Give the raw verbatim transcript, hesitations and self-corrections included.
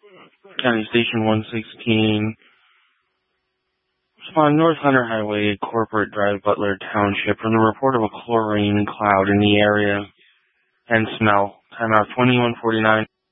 County Station one sixteen. Respond North Hunter Highway, Corporate Drive, Butler Township, from the report of a chlorine cloud in the area and smell. Timeout twenty-one forty-nine.